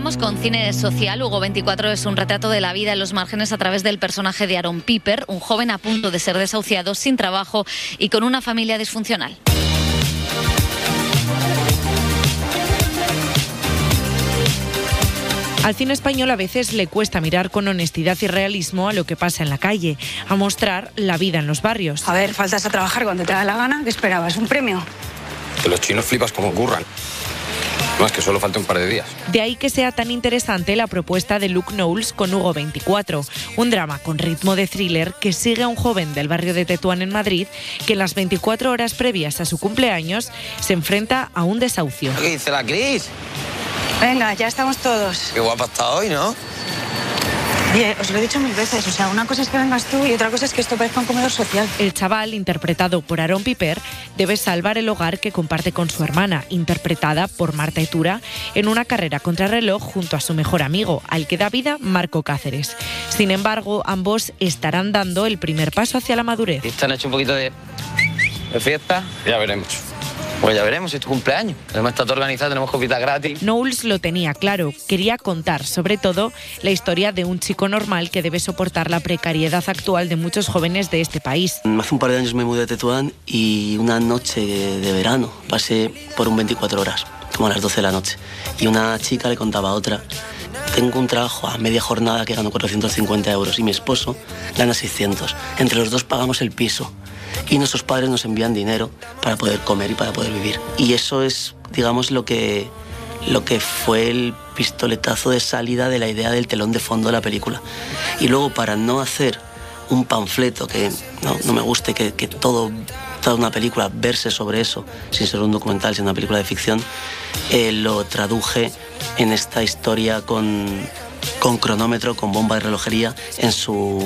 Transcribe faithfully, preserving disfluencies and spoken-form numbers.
Vamos con cine social. Hugo veinticuatro es un retrato de la vida en los márgenes a través del personaje de Aaron Piper, un joven a punto de ser desahuciado, sin trabajo y con una familia disfuncional. Al cine español a veces le cuesta mirar con honestidad y realismo a lo que pasa en la calle, a mostrar la vida en los barrios. A ver, faltas a trabajar cuando te da la gana. ¿Qué esperabas? ¿Un premio? Que los chinos flipas como curran. No, es que solo falta un par de días. De ahí que sea tan interesante la propuesta de Luke Knowles con Hugo veinticuatro, un drama con ritmo de thriller que sigue a un joven del barrio de Tetuán en Madrid que en las veinticuatro horas previas a su cumpleaños se enfrenta a un desahucio. ¿Qué dice la Cris? Venga, ya estamos todos. Qué guapa está hoy, ¿no? Oye, os lo he dicho mil veces, o sea, una cosa es que vengas tú y otra cosa es que esto parezca un comedor social. El chaval, interpretado por Aaron Piper, debe salvar el hogar que comparte con su hermana, interpretada por Marta Itura, en una carrera contrarreloj junto a su mejor amigo, al que da vida Marco Cáceres. Sin embargo, ambos estarán dando el primer paso hacia la madurez. ¿Te han hecho un poquito de, de fiesta? Ya veremos. Pues ya veremos, es tu cumpleaños. Además está todo organizado, tenemos copitas gratis. Knowles lo tenía claro, quería contar, sobre todo, la historia de un chico normal que debe soportar la precariedad actual de muchos jóvenes de este país. Hace un par de años me mudé de Tetuán y una noche de verano pasé por un veinticuatro horas, como a las doce de la noche. Y una chica le contaba a otra: tengo un trabajo a media jornada que gano cuatrocientos cincuenta euros y mi esposo gana seiscientos. Entre los dos pagamos el piso. Y nuestros padres nos envían dinero para poder comer y para poder vivir. Y eso es, digamos, lo que, lo que fue el pistoletazo de salida de la idea del telón de fondo de la película. Y luego, para no hacer un panfleto que no, no me guste, que, que todo, toda una película verse sobre eso, sin ser un documental, sino una película de ficción, eh, lo traduje en esta historia con, con cronómetro, con bomba de relojería, en su